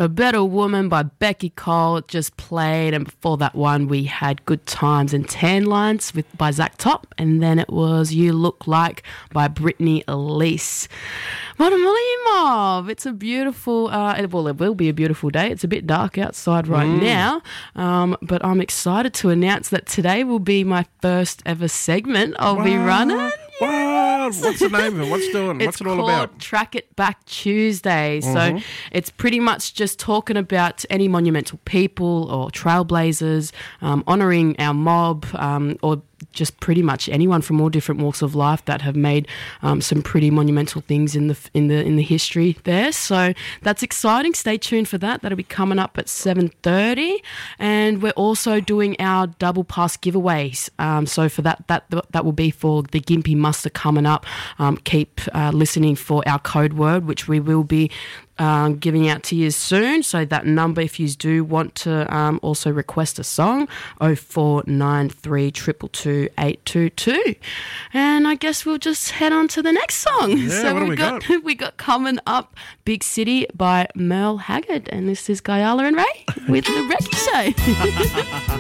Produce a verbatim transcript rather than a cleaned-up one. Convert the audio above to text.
A Better Woman by Becky Cole just played, and before that one we had Good Times and Tan Lines with by Zach Top, and then it was You Look Like by Brittany Elise. What a mob! It's a beautiful, uh, well, it will be a beautiful day. It's a bit dark outside right mm. now, um, but I'm excited to announce that today will be my first ever segment I'll wow. be running. Wow. What's the name of it? What's doing? It's What's it all called about? Track It Back Tuesday. Mm-hmm. So it's pretty much just talking about any monumental people or trailblazers, um, honouring our mob, um, or just pretty much anyone from all different walks of life that have made um, some pretty monumental things in the in the in the history there. So that's exciting. Stay tuned for that. That'll be coming up at seven thirty, and we're also doing our double pass giveaways. Um, so for that that that will be for the Gympie Muster coming up. Um, keep uh, listening for our code word, which we will be Um, giving out to you soon. So that number, if you do want to um, also request a song, oh four nine three, two two two, eight two two. And I guess we'll just head on to the next song. Yeah, so what do we we got, got? we got coming up Big City by Merle Haggard, and this is Guyala and Ray with the Recce Show.